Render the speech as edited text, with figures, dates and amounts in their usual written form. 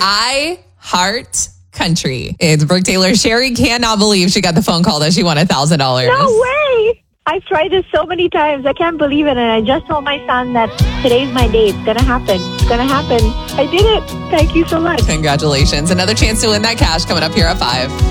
I Heart Country. It's Brooke Taylor. Sherry cannot believe she got the phone call that she won $1,000. No way! I've tried this so many times. I can't believe it. And I just told my son that today's my day. It's going to happen. It's going to happen. I did it. Thank you so much. Congratulations. Another chance to win that cash coming up here at 5.